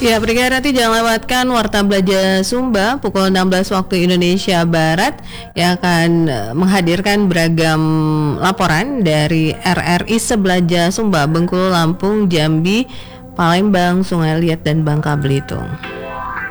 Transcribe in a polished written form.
Ya, pendengar nanti jangan lewatkan Warta Belajar Sumba pukul 16 waktu Indonesia Barat yang akan menghadirkan beragam laporan dari RRI Sebelaja Sumba, Bengkulu, Lampung, Jambi, Palembang, Sungai Liat, dan Bangka Belitung.